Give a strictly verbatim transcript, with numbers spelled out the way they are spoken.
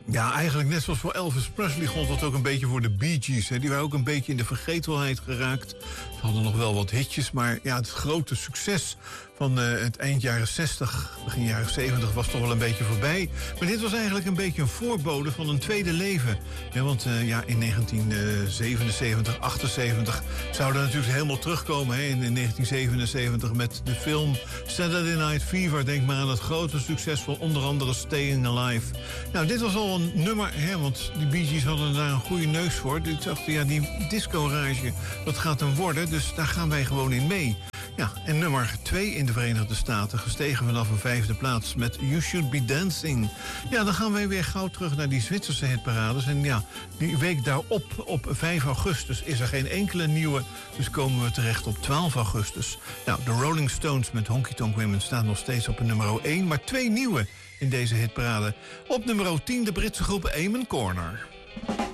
Ja, eigenlijk net zoals voor Elvis Presley gold dat ook een beetje voor de Bee Gees. Hè. Die waren ook een beetje in de vergetelheid geraakt. Ze hadden nog wel wat hitjes, maar ja, het grote succes van uh, het eind jaren zestig, begin jaren zeventig was toch wel een beetje voorbij. Maar dit was eigenlijk een beetje een voorbode van een tweede leven. Ja, want uh, ja, in negentien zevenenzeventig, achtenzeventig zouden we natuurlijk helemaal terugkomen. Hè. In, in negentien zevenenzeventig met de film Saturday Night Fever. Denk maar aan het grote succes van onder andere Staying Alive. Nou, dit was al een nummer, hè, want die Bee Gees hadden daar een goede neus voor. Die dachten, ja, die disco-rage, dat gaat hem worden. Dus daar gaan wij gewoon in mee. Ja, en nummer twee in de Verenigde Staten, gestegen vanaf een vijfde plaats met You Should Be Dancing. Ja, dan gaan wij weer gauw terug naar die Zwitserse hitparades. En ja, die week daarop, op vijf augustus, is er geen enkele nieuwe. Dus komen we terecht op twaalf augustus. Nou, de Rolling Stones met Honky Tonk Women staan nog steeds op nummer één, maar twee nieuwe in deze hitparade. Op nummer tien de Britse groep Amen Corner.